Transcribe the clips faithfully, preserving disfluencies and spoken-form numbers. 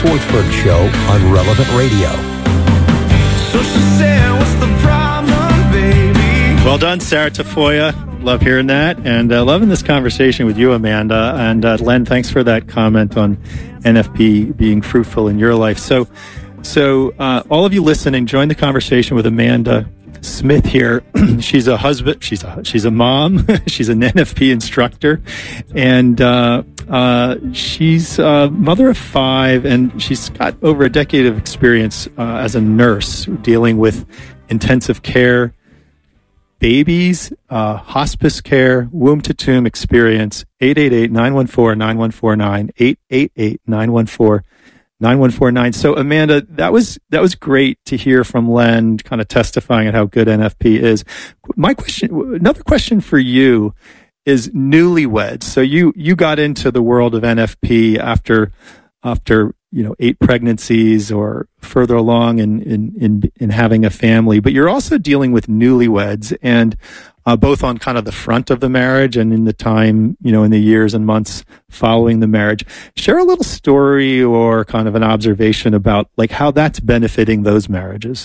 Swartzberg Show on Relevant Radio. So she said, what's the problem, baby? Well done, Sarah Tafoya. Love hearing that, and uh, loving this conversation with you, Amanda. And uh, Len, thanks for that comment on N F P being fruitful in your life. So, so uh, all of you listening, join the conversation with Amanda Smith here. She's a husband. She's a she's a mom. She's an N F P instructor, and uh, uh, she's a mother of five, and she's got over a decade of experience uh, as a nurse dealing with intensive care, babies, uh, hospice care, womb-to-tomb experience. eight eight eight, nine one four, nine one four nine, eight eight eight, nine one four, nine one four nine. So, Amanda, that was that was great to hear from Len, kind of testifying at how good N F P is. My question, another question for you, is newlyweds. So you you got into the world of N F P after after you know eight pregnancies or further along in in in, in having a family, but you're also dealing with newlyweds, and uh, both on kind of the front of the marriage and in the time, you know, in the years and months following the marriage. Share a little story or kind of an observation about like how that's benefiting those marriages.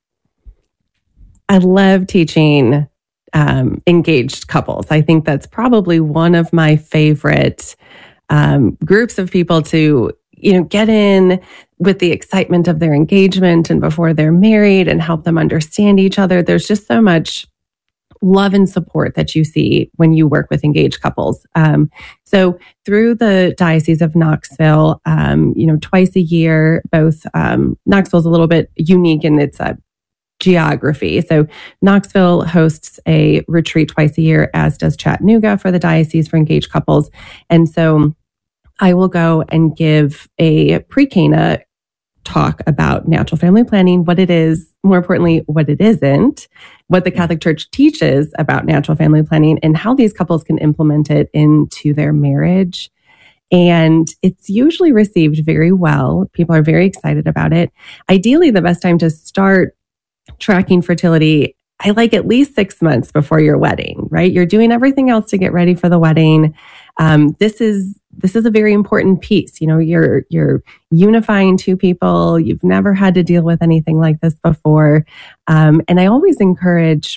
I love teaching um, engaged couples. I think that's probably one of my favorite um, groups of people to, you know, get in with the excitement of their engagement and before they're married and help them understand each other. There's just so much love and support that you see when you work with engaged couples. Um, so through the Diocese of Knoxville, um, you know, twice a year, both um, Knoxville's a little bit unique in its uh, geography. So Knoxville hosts a retreat twice a year, as does Chattanooga for the Diocese for engaged couples. And so I will go and give a pre-Cana talk about natural family planning, what it is, more importantly, what it isn't, what the Catholic Church teaches about natural family planning, and how these couples can implement it into their marriage. And it's usually received very well. People are very excited about it. Ideally, the best time to start tracking fertility, I like at least six months before your wedding, right? You're doing everything else to get ready for the wedding. Um, this is this is a very important piece. You know, you're you're unifying two people. You've never had to deal with anything like this before, um, and I always encourage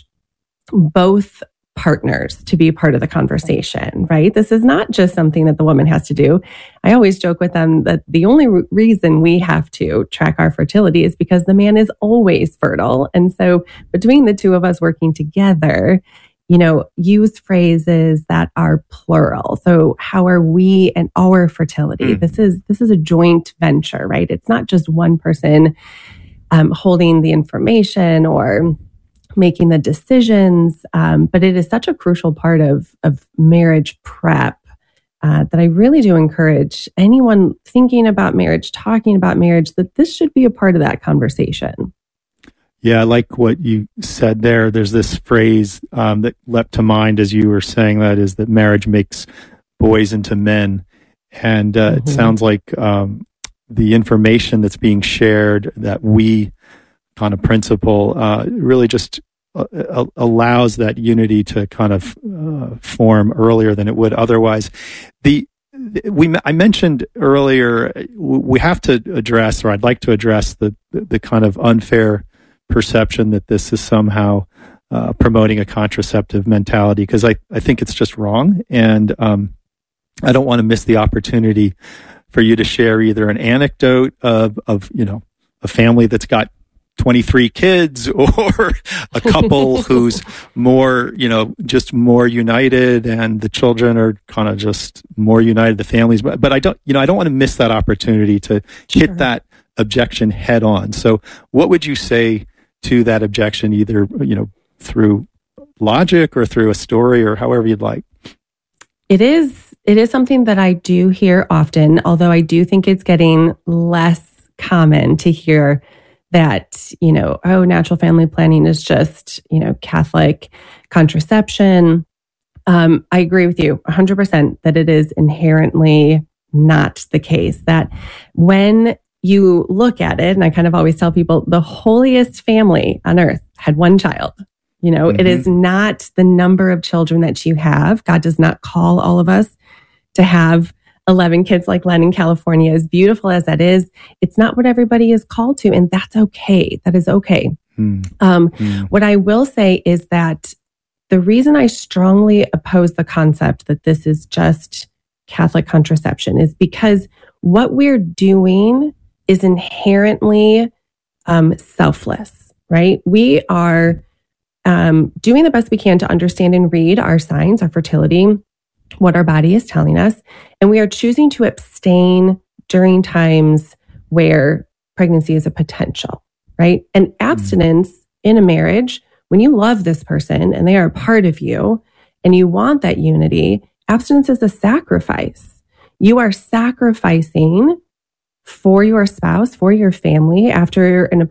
both partners to be part of the conversation, right? This is not just something that the woman has to do. I always joke with them that the only re- reason we have to track our fertility is because the man is always fertile. And so between the two of us working together, you know, use phrases that are plural. So how are we and our fertility? Mm. This is, this is a joint venture, right? It's not just one person um, holding the information or making the decisions, um, but it is such a crucial part of, of marriage prep uh, that I really do encourage anyone thinking about marriage, talking about marriage, that this should be a part of that conversation. Yeah, I like what you said there. There's this phrase um, that leapt to mind as you were saying that, is that marriage makes boys into men. And uh, mm-hmm. it sounds like um, the information that's being shared, that we kind of principle, uh, really just uh, allows that unity to kind of uh, form earlier than it would otherwise. The we I mentioned earlier, we have to address, or I'd like to address the the kind of unfair perception that this is somehow uh, promoting a contraceptive mentality, because I, I think it's just wrong. And um, I don't want to miss the opportunity for you to share either an anecdote of, of you know, a family that's got twenty-three kids, or a couple who's more, you know, just more united, and the children are kind of just more united, the families. But, but I don't, you know, I don't want to miss that opportunity to sure. hit that objection head on. So what would you say to that objection, either, you know, through logic or through a story, or however you'd like? It is, it is something that I do hear often, although I do think it's getting less common to hear that, you know, oh, natural family planning is just, you know, Catholic contraception. Um, I agree with you one hundred percent that it is inherently not the case. That when you look at it, and I kind of always tell people, the holiest family on earth had one child. You know, mm-hmm. it is not the number of children that you have. God does not call all of us to have eleven kids like Len in California, as beautiful as that is, it's not what everybody is called to. And that's okay. That is okay. Mm. Um, mm. What I will say is that the reason I strongly oppose the concept that this is just Catholic contraception is because what we're doing is inherently um, selfless, right? We are um, doing the best we can to understand and read our signs, our fertility, what our body is telling us. And we are choosing to abstain during times where pregnancy is a potential, right? And abstinence mm. in a marriage, when you love this person and they are a part of you and you want that unity, abstinence is a sacrifice. You are sacrificing for your spouse, for your family after an